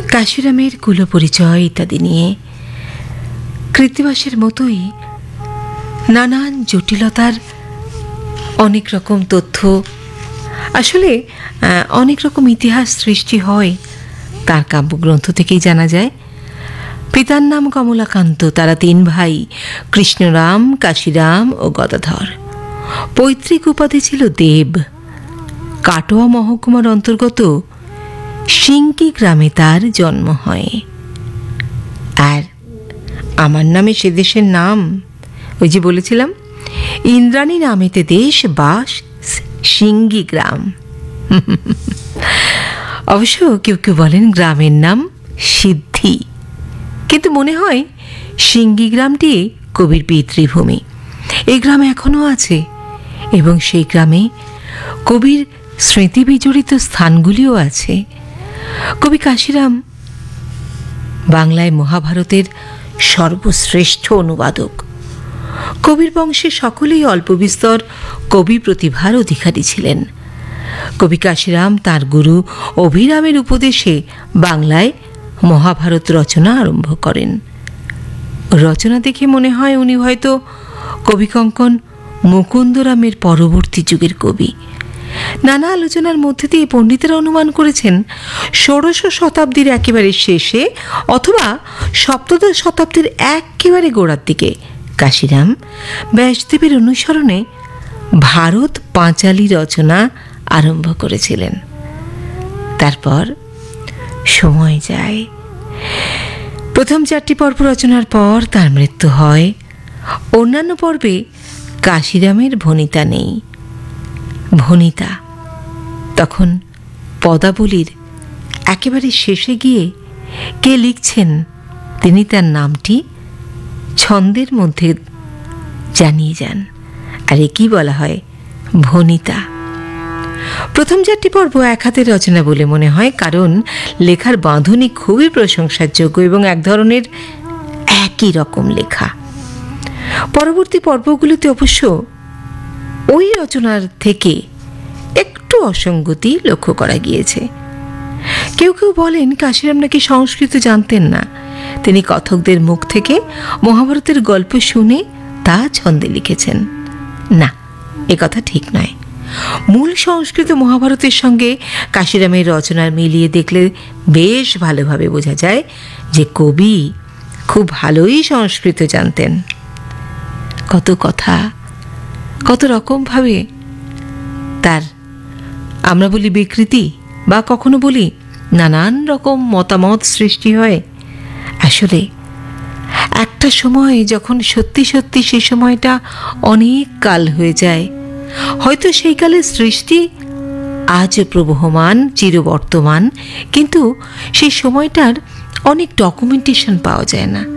কাশিরামের কুলপরিচয় ইত্যাদি নিয়ে কৃত্তিবাসের মতোই নানান জটিলতার অনেক রকম তথ্য, আসলে অনেক রকম ইতিহাস সৃষ্টি হয় তার কাব্যগ্রন্থ থেকেই জানা যায়। পিতার নাম কমলাকান্ত, তারা 3 ভাই, কৃষ্ণরাম, কাশিরাম ও গদাধর। পৈতৃক উপাধি ছিল দেব। কাটোয়া মহকুমার অন্তর্গত সিঙ্কি গ্রামে তার জন্ম হয়। আর আমার নামে সে দেশের নাম, ওই যে বলেছিলাম, ইন্দ্রাণী নামেতে দেশ বাস সিঙ্গি গ্রাম। অবশ্য কেউ কেউ বলেন গ্রামের নাম সিদ্ধি, কিন্তু মনে হয় সিঙ্গি গ্রামটি কবির পিতৃভূমি। এই গ্রাম এখনও আছে এবং সেই গ্রামে কবির স্মৃতি বিজড়িত স্থানগুলিও আছে। কবি কাশিরাম বাংলায় মহাভারতের সর্বশ্রেষ্ঠ অনুবাদক। কবির বংশে সকলেই অল্প বিস্তর কবি প্রতিভার অধিকারী ছিলেন। কবি কাশিরাম তাঁর গুরু অভিরামের উপদেশে বাংলায় মহাভারত রচনা আরম্ভ করেন। রচনা দেখে মনে হয় উনি হয়তো কবিকঙ্কন মুকুন্দরামের পরবর্তী যুগের কবি। নানা আলোচনার মধ্যে দিয়ে পণ্ডিতেরা অনুমান করেছেন ১৬শ শতাব্দীর একেবারে শেষে অথবা ৭ম শতাব্দীর একেবারে গোড়ার দিকে কাশিরাম ব্যাসদেবের অনুসরণে ভারত পাঁচালী রচনা আরম্ভ করেছিলেন। তারপর সময় যায়, প্রথম 4টি পর্ব রচনার পর তার মৃত্যু হয়। অন্যান্য পর্বে কাশিরামের ভণিতা নেই। ভণিতা তখন পদাবলীর একেবারে শেষে গিয়ে কে লিখছেন তিনি তার নামটি ছন্দের মধ্যে জানিয়ে যান, আর একেই বলা হয় ভণিতা। প্রথম 4টি পর্ব এক হাতের রচনা বলে মনে হয়, কারণ লেখার বাঁধুনি খুবই প্রশংসার যোগ্য এবং এক ধরনের একই রকম লেখা। পরবর্তী পর্বগুলিতে অবশ্য ওই রচনার থেকে একটু অসঙ্গতি লক্ষ্য করা গিয়েছে। কেউ কেউ বলেন কাশিরাম নাকি সংস্কৃত জানতেন না, তিনি কথকদের মুখ থেকে মহাভারতের গল্প শুনে তা ছন্দে লিখেছেন। না, একথা ঠিক নয়। মূল সংস্কৃত মহাভারতের সঙ্গে কাশিরামের রচনার মিলিয়ে দেখলে বেশ ভালোভাবে বোঝা যায় যে কবি খুব ভালোই সংস্কৃত জানতেন। কত কথা, কত রকমভাবে তার আমরা বলি বিকৃতি বা কখনো বলি নানান রকম মতামত সৃষ্টি হয়। আসলে একটা সময় যখন সত্যি সত্যি সেই সময়টা অনেক কাল হয়ে যায়, হয়তো সেই কালের সৃষ্টি আজও প্রবহমান, চিরবর্তমান, কিন্তু সেই সময়টার অনেক ডকুমেন্টেশন পাওয়া যায় না।